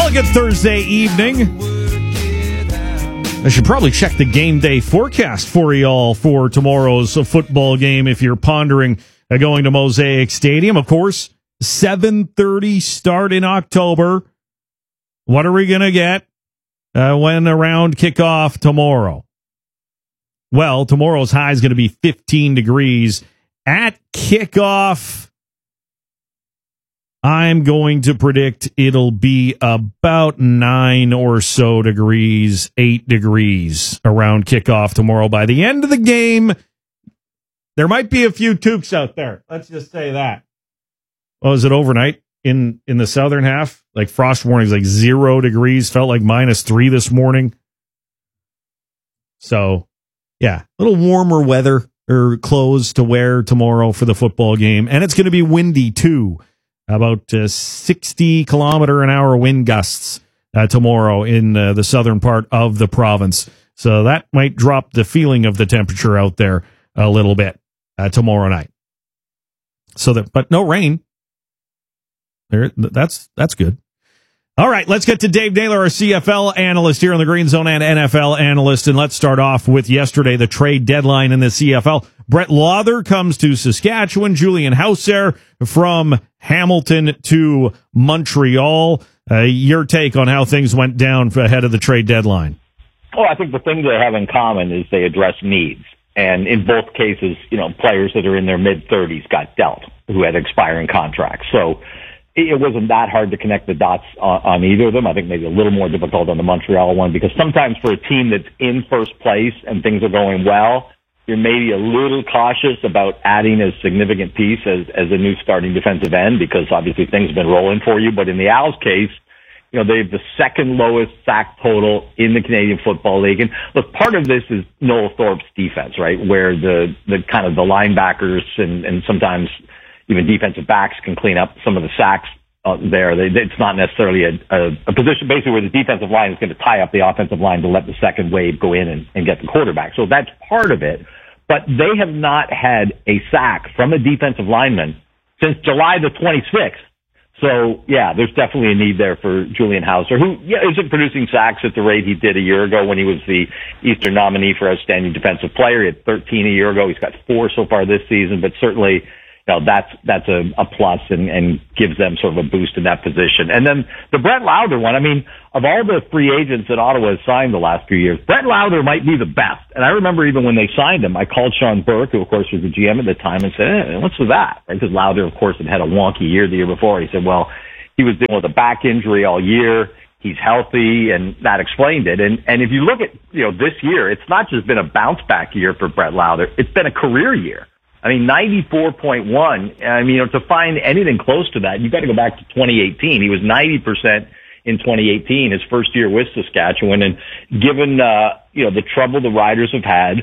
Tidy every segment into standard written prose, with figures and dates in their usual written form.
Well, good Thursday evening. I should probably check the game day forecast for you all for tomorrow's football game if you're pondering going to Mosaic Stadium. Of course, 7:30 start in October. What are we going to get when around kickoff tomorrow? Well, tomorrow's high is going to be 15 degrees. At kickoff, I'm going to predict it'll be about 9 or so degrees, 8 degrees around kickoff tomorrow. By the end of the game, there might be a few toques out there. Let's just say that. Oh, is it overnight in the southern half? Like frost warnings, like 0 degrees, felt like -3 this morning. So, yeah, a little warmer weather or clothes to wear tomorrow for the football game. And it's going to be windy, too. About 60-kilometer-an-hour wind gusts tomorrow in the southern part of the province. So that might drop the feeling of the temperature out there a little bit tomorrow night. But no rain. That's good. All right, let's get to Dave Naylor, our CFL analyst here on the Green Zone and NFL analyst. And let's start off with yesterday, the trade deadline in the CFL. Brett Lauther comes to Saskatchewan. Julian Hauser from Hamilton to Montreal. Your take on how things went down ahead of the trade deadline? Oh, I think the thing they have in common is they address needs. And in both cases, players that are in their mid-30s got dealt who had expiring contracts. So it wasn't that hard to connect the dots on either of them. I think maybe a little more difficult on the Montreal one because sometimes for a team that's in first place and things are going well, you're maybe a little cautious about adding a significant piece as a new starting defensive end because obviously things have been rolling for you. But in the Owls case, they have the second lowest sack total in the Canadian Football League. And look, part of this is Noel Thorpe's defense, right? Where the kind of the linebackers and sometimes even defensive backs can clean up some of the sacks there. It's not necessarily a position basically where the defensive line is going to tie up the offensive line to let the second wave go in and get the quarterback. So that's part of it. But they have not had a sack from a defensive lineman since July the 26th. So, yeah, there's definitely a need there for Julian Hauser, who isn't producing sacks at the rate he did a year ago when he was the Eastern nominee for Outstanding Defensive Player. He had 13 a year ago. He's got 4 so far this season, but certainly that's a plus and gives them sort of a boost in that position. And then the Brett Lauther one, I mean, of all the free agents that Ottawa has signed the last few years, Brett Lauther might be the best. And I remember even when they signed him, I called Sean Burke, who of course was the GM at the time, and said, what's with that? Right? Because Lauther, of course, had a wonky year the year before. He said, well, he was dealing with a back injury all year. He's healthy, and that explained it. And if you look at, this year, it's not just been a bounce back year for Brett Lauther. It's been a career year. I mean, 94.1. I mean, to find anything close to that, you've got to go back to 2018. He was 90% in 2018, his first year with Saskatchewan. And given, the trouble the Riders have had,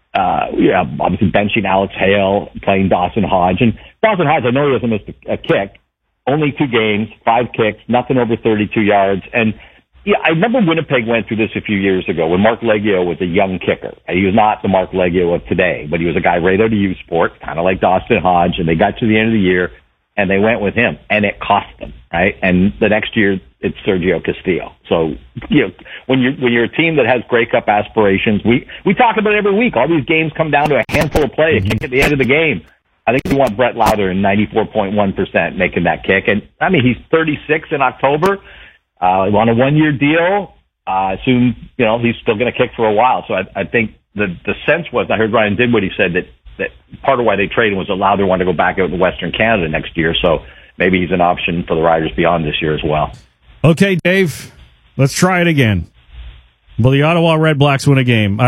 obviously benching Alex Hale, playing Dawson Hodge. And Dawson Hodge, I know he hasn't missed a kick. Only 2 games, 5 kicks, nothing over 32 yards. And yeah, I remember Winnipeg went through this a few years ago when Mark Leggio was a young kicker. He was not the Mark Leggio of today, but he was a guy right out of U Sport, kind of like Dawson Hodge, and they got to the end of the year, and they went with him, and it cost them, right? And the next year, it's Sergio Castillo. So, when you're a team that has Grey Cup aspirations, we talk about it every week. All these games come down to a handful of plays, a kick at the end of the game. I think you want Brett Lauther in 94.1% making that kick. And, I mean, he's 36 in October. On a 1-year deal, assume, he's still going to kick for a while. So I think the sense was, I heard Ryan Dinwiddie said that part of why they traded was allow their one to go back out to Western Canada next year. So maybe he's an option for the Riders beyond this year as well. Okay, Dave, let's try it again. Will the Ottawa Red Blacks win a game?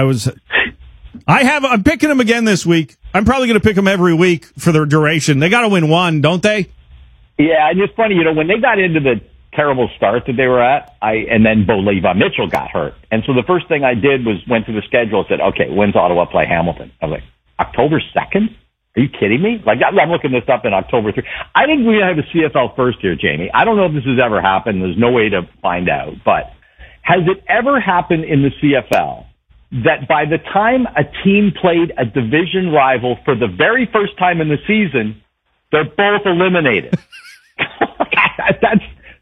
I'm picking them again this week. I'm probably going to pick them every week for their duration. They got to win one, don't they? Yeah, and it's funny, when they got into the terrible start that they were at, and then Bo Levi Mitchell got hurt. And so the first thing I did was went to the schedule and said, okay, when's Ottawa play Hamilton? I was like, October 2nd? Are you kidding me? Like, I'm looking this up in October 3rd. I think we're going to have a CFL first here, Jamie. I don't know if this has ever happened. There's no way to find out. But has it ever happened in the CFL that by the time a team played a division rival for the very first time in the season, they're both eliminated?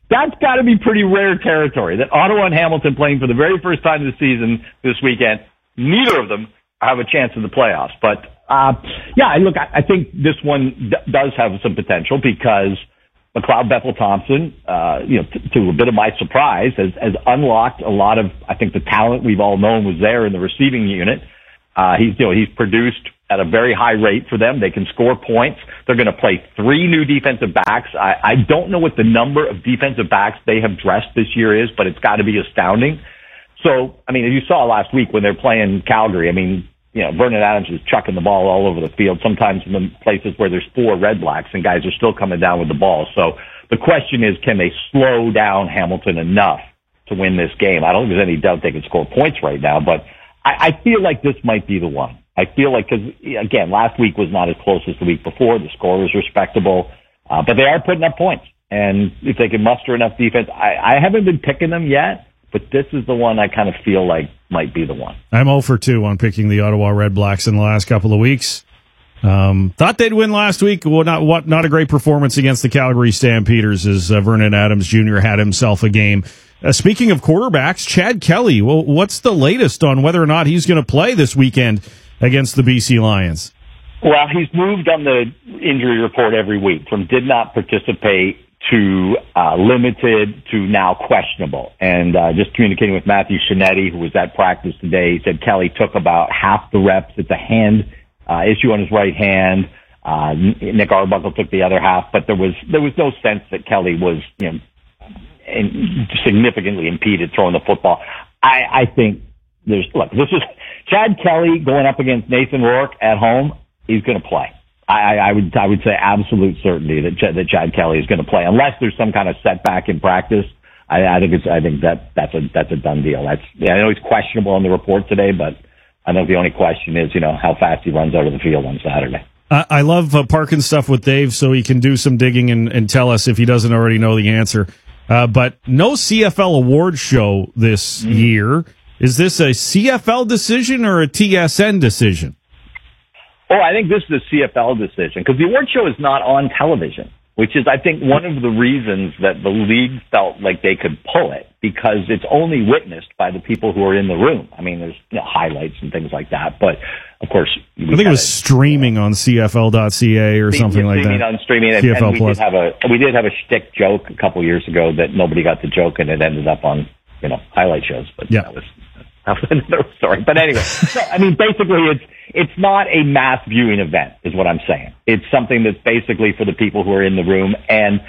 That's got to be pretty rare territory, that Ottawa and Hamilton playing for the very first time this season, this weekend, neither of them have a chance in the playoffs. But, look, I think this one does have some potential because McLeod Bethel-Thompson, to a bit of my surprise, has unlocked a lot of, I think, the talent we've all known was there in the receiving unit. He's produced at a very high rate for them. They can score points. They're going to play 3 new defensive backs. I don't know what the number of defensive backs they have dressed this year is, but it's got to be astounding. So, as you saw last week when they're playing Calgary, Vernon Adams is chucking the ball all over the field, sometimes in the places where there's 4 Red Blacks and guys are still coming down with the ball. So the question is, can they slow down Hamilton enough to win this game? I don't think there's any doubt they can score points right now, but I feel like this might be the one. I feel like, because, again, last week was not as close as the week before. The score was respectable, but they are putting up points. And if they can muster enough defense, I haven't been picking them yet, but this is the one I kind of feel like might be the one. I'm 0 for 2 on picking the Ottawa Red Blacks in the last couple of weeks. Thought they'd win last week. Well, not a great performance against the Calgary Stampeders, as Vernon Adams Jr. had himself a game. Speaking of quarterbacks, Chad Kelly, well, what's the latest on whether or not he's going to play this weekend against the BC Lions? Well, he's moved on the injury report every week from did not participate to limited to now questionable. And just communicating with Matthew Shinetti, who was at practice today, he said Kelly took about half the reps. It's a hand issue on his right hand. Nick Arbuckle took the other half, but there was no sense that Kelly was, significantly impeded throwing the football. I think this is Chad Kelly going up against Nathan Rourke at home. He's going to play. I would say absolute certainty that Chad Kelly is going to play, unless there's some kind of setback in practice. I think that's a done deal. I know he's questionable on the report today, but I think the only question is, how fast he runs out of the field on Saturday. I love parking stuff with Dave, so he can do some digging and tell us if he doesn't already know the answer. But no CFL award show this year. Is this a CFL decision or a TSN decision? Oh, I think this is a CFL decision because the award show is not on television, which is, I think, one of the reasons that the league felt like they could pull it, because it's only witnessed by the people who are in the room. There's highlights and things like that, but of course, I think it was streaming on CFL.ca or something like that. On streaming, and we did have a shtick joke a couple years ago that nobody got the joke, and it ended up on highlight shows. But that was another story. But anyway, basically, it's not a mass viewing event, is what I'm saying. It's something that's basically for the people who are in the room. And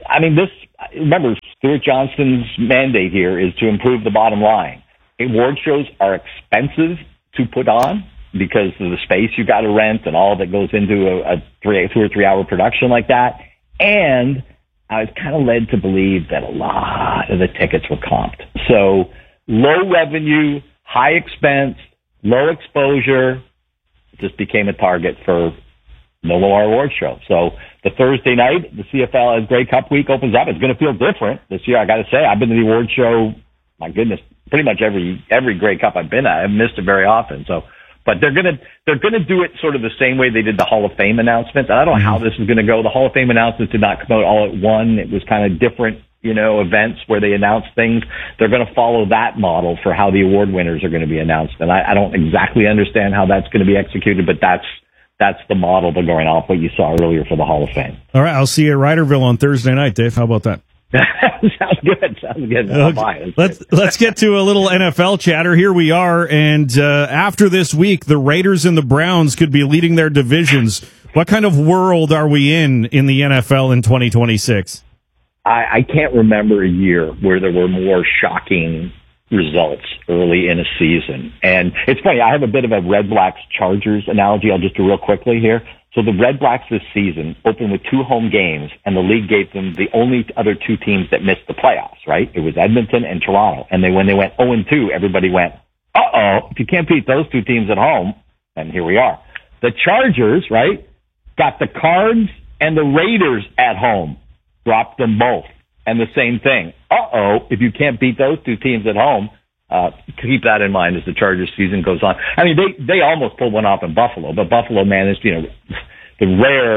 remember, Stuart Johnston's mandate here is to improve the bottom line. Award shows are expensive to put on because of the space you got to rent and all that goes into a 2 or 3 hour production like that. And I was kind of led to believe that a lot of the tickets were comped. So low revenue, high expense, low exposure, just became a target for no more award show. So the Thursday night, the CFL as Grey Cup week opens up. It's going to feel different this year. I got to say, I've been to the award show, my goodness, pretty much every Grey Cup I've been at. I've missed it very often. So, but they're going to do it sort of the same way they did the Hall of Fame announcements. I don't know how this is going to go. The Hall of Fame announcements did not come out all at one. It was kind of different, events where they announced things. They're going to follow that model for how the award winners are going to be announced. And I don't exactly understand how that's going to be executed, but that's the model they're going off what you saw earlier for the Hall of Fame. All right, I'll see you at Ryderville on Thursday night, Dave. How about that? Sounds good. Okay. Let's get to a little NFL chatter. Here we are, and after this week, the Raiders and the Browns could be leading their divisions. What kind of world are we in the NFL in 2026? I can't remember a year where there were more shocking results early in a season. And it's funny, I have a bit of a Red Blacks Chargers analogy I'll just do real quickly here. So the Red Blacks this season opened with 2 home games, and the league gave them the only other 2 teams that missed the playoffs, right? It was Edmonton and Toronto. And when they went 0-2, everybody went, if you can't beat those 2 teams at home, and here we are. The Chargers, right, got the Cards and the Raiders at home, dropped them both. And the same thing. If you can't beat those 2 teams at home, keep that in mind as the Chargers season goes on. They almost pulled one off in Buffalo, but Buffalo managed, the rare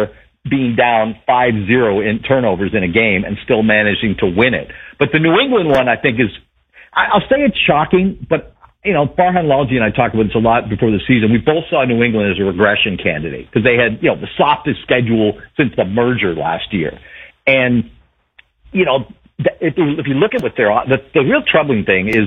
being down 5-0 in turnovers in a game and still managing to win it. But the New England one, I think, is, I'll say it's shocking, but, Farhan Lalji and I talked about this a lot before the season. We both saw New England as a regression candidate because they had, the softest schedule since the merger last year. And, if you look at what the real troubling thing is,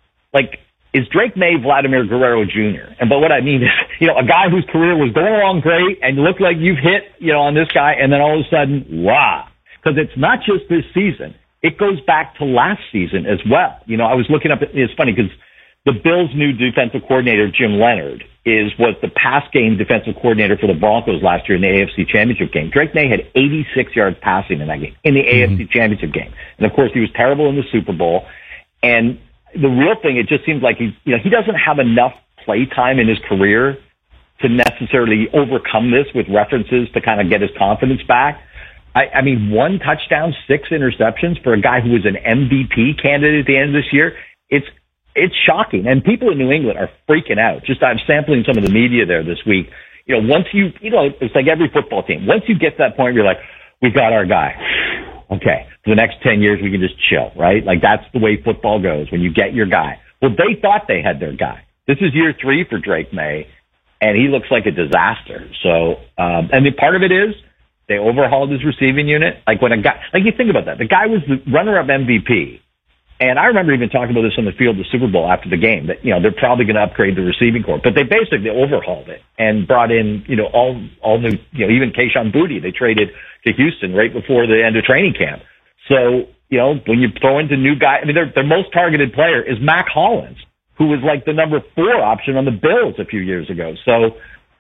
is Drake May Vladimir Guerrero Jr.? And but what I mean is, a guy whose career was going along great and you look like you've hit, on this guy, and then all of a sudden, wow. Because it's not just this season. It goes back to last season as well. I was looking up, it's funny because the Bills' new defensive coordinator, Jim Leonard, was the pass game defensive coordinator for the Broncos last year in the AFC Championship game. Drake May had 86 yards passing in that game, in the AFC Championship game. And of course, he was terrible in the Super Bowl. And the real thing, it just seems like he doesn't have enough play time in his career to necessarily overcome this with references to kind of get his confidence back. I mean, 1 touchdown, 6 interceptions for a guy who was an MVP candidate at the end of this year. It's shocking. And people in New England are freaking out. I'm sampling some of the media there this week. Once it's like every football team. Once you get to that point, you're like, we got our guy. Okay. For the next 10 years, we can just chill, right? Like that's the way football goes when you get your guy. Well, they thought they had their guy. This is year 3 for Drake May, and he looks like a disaster. So, and the part of it is they overhauled his receiving unit. Like when a guy, like you think about that, the guy was the runner-up MVP. And I remember even talking about this on the field of the Super Bowl after the game that, they're probably going to upgrade the receiving corps, but they basically overhauled it and brought in, all new, even Kayshon Boutte, they traded to Houston right before the end of training camp. So, when you throw into new guy, I mean, their most targeted player is Mac Hollins, who was like the number 4 option on the Bills a few years ago. So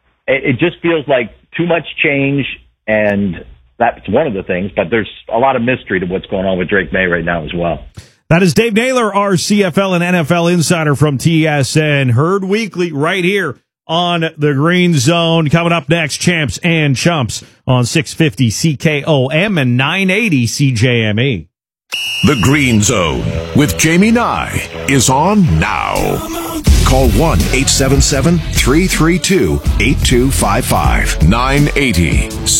it just feels like too much change, and that's one of the things, but there's a lot of mystery to what's going on with Drake May right now as well. That is Dave Naylor, our CFL and NFL insider from TSN. Heard weekly right here on the Green Zone. Coming up next, Champs and Chumps on 650 CKOM and 980 CJME. The Green Zone with Jamie Nye is on now. Call 1-877-332-8255. 980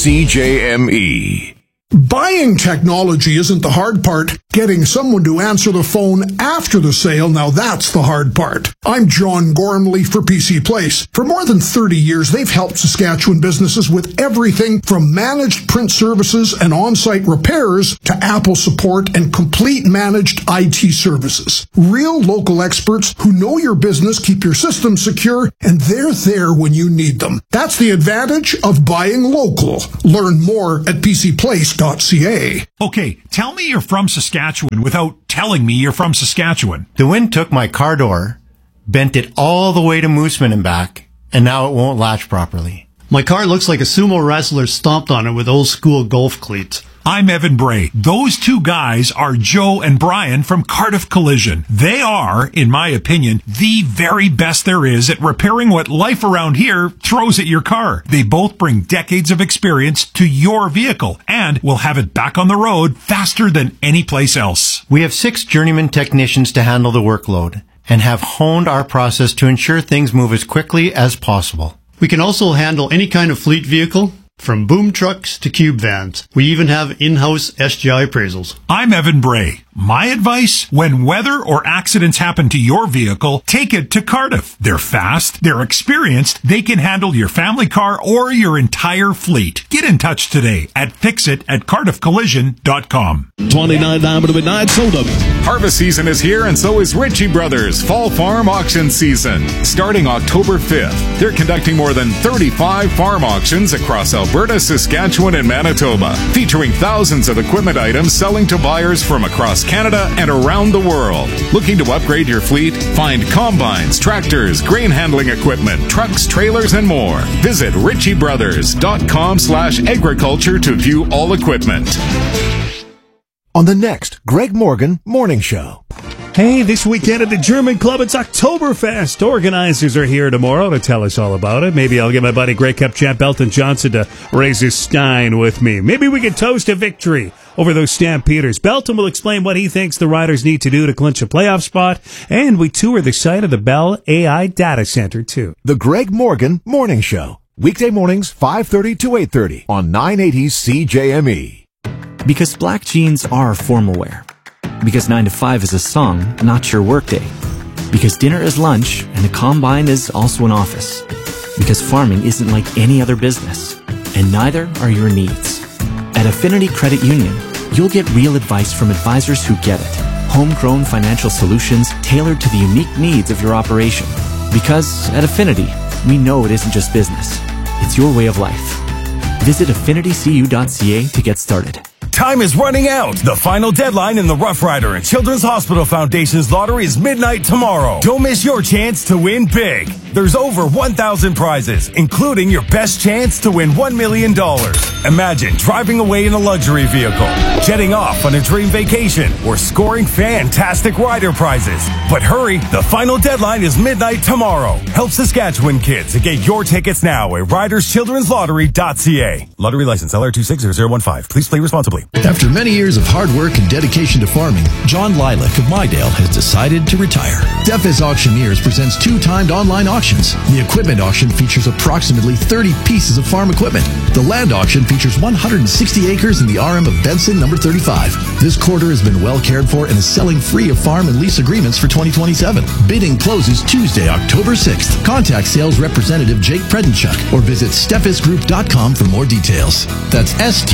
CJME. Buying technology isn't the hard part. Getting someone to answer the phone after the sale, now that's the hard part. I'm John Gormley for PC Place. For more than 30 years, they've helped Saskatchewan businesses with everything from managed print services and on-site repairs to Apple support and complete managed IT services. Real local experts who know your business, keep your systems secure, and they're there when you need them. That's the advantage of buying local. Learn more at PCPlace.ca. Okay, tell me you're from Saskatchewan without telling me you're from Saskatchewan. The wind took my car door, bent it all the way to Mooseman and back, and now it won't latch properly. My car looks like a sumo wrestler stomped on it with old school golf cleats. I'm Evan Bray. Those two guys are Joe and Brian from Cardiff Collision. They are, in my opinion, the very best there is at repairing what life around here throws at your car. They both bring decades of experience to your vehicle and will have it back on the road faster than any place else. We have 6 journeyman technicians to handle the workload and have honed our process to ensure things move as quickly as possible. We can also handle any kind of fleet vehicle, from boom trucks to cube vans. We even have in-house SGI appraisals. I'm Evan Bray. My advice, when weather or accidents happen to your vehicle, take it to Cardiff. They're fast, they're experienced, they can handle your family car or your entire fleet. Get in touch today at fixit@cardiffcollision.com. 29 diamond midnight sold up. Harvest season is here, and so is Ritchie Brothers Fall Farm Auction Season. Starting October 5th, they're conducting more than 35 farm auctions across Alberta, Saskatchewan, and Manitoba, featuring thousands of equipment items selling to buyers from across Canada and around the world. Looking to upgrade your fleet? Find combines, tractors, grain handling equipment, trucks, trailers, and more. Visit ritchiebrothers.com/agriculture to view all equipment. On the next Greg Morgan Morning Show. Hey, this weekend at the German Club, it's Oktoberfest. Organizers are here tomorrow to tell us all about it. Maybe I'll get my buddy Grey Cup champ Belton Johnson to raise his stein with me. Maybe we can toast a victory over those Stampeders. Belton will explain what he thinks the Riders need to do to clinch a playoff spot, and we tour the site of the Bell AI Data Center, too. The Greg Morgan Morning Show. Weekday mornings, 5:30 to 8:30 on 980 CJME. Because black jeans are formal wear. Because 9 to 5 is a song, not your workday. Because dinner is lunch and the combine is also an office. Because farming isn't like any other business. And neither are your needs. At Affinity Credit Union, you'll get real advice from advisors who get it. Homegrown financial solutions tailored to the unique needs of your operation. Because at Affinity, we know it isn't just business. It's your way of life. Visit affinitycu.ca to get started. Time is running out. The final deadline in the Rough Rider and Children's Hospital Foundation's lottery is midnight tomorrow. Don't miss your chance to win big. There's over 1,000 prizes, including your best chance to win $1 million. Imagine driving away in a luxury vehicle, jetting off on a dream vacation, or scoring fantastic rider prizes. But hurry, the final deadline is midnight tomorrow. Help Saskatchewan kids to get your tickets now at riderschildrenslottery.ca. Lottery license LR260015. Please play responsibly. After many years of hard work and dedication to farming, John Lilac of Mydale has decided to retire. Steffes Auctioneers presents 2 timed online auctions. The equipment auction features approximately 30 pieces of farm equipment. The land auction features 160 acres in the RM of Benson, number 35. This quarter has been well cared for and is selling free of farm and lease agreements for 2027. Bidding closes Tuesday, October 6th. Contact sales representative Jake Predenchuk or visit steffesgroup.com for more details. That's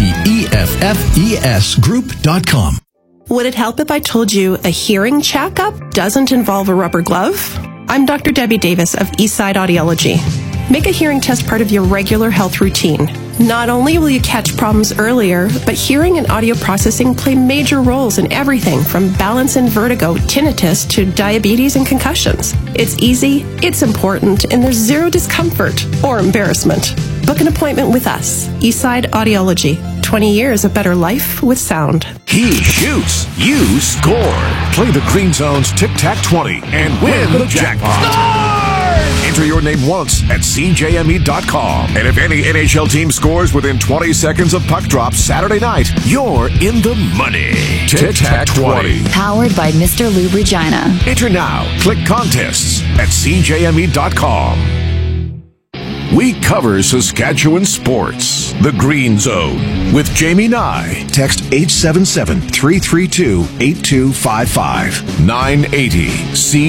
STEFFES group.com. Would it help if I told you a hearing checkup doesn't involve a rubber glove? I'm Dr. Debbie Davis of Eastside Audiology. Make a hearing test part of your regular health routine. Not only will you catch problems earlier, but hearing and audio processing play major roles in everything from balance and vertigo, tinnitus, to diabetes and concussions. It's easy, it's important, and there's zero discomfort or embarrassment. Book an appointment with us, Eastside Audiology. 20 years of better life with sound. He shoots, you score. Play the Green Zone's Tic-Tac-20 and win the jackpot. Enter your name once at CJME.com. And if any NHL team scores within 20 seconds of puck drop Saturday night, you're in the money. Tic-Tac-20. Powered by Mr. Lube Regina. Enter now. Click contests at CJME.com. We cover Saskatchewan sports. The Green Zone with Jamie Nye. Text 877-332-8255. 980 C.